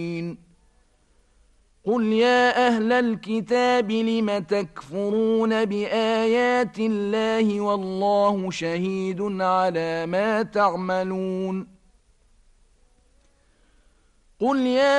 قل يا أهل الكتاب لم تكفرون بآيات الله والله شهيد على ما تعملون قل يا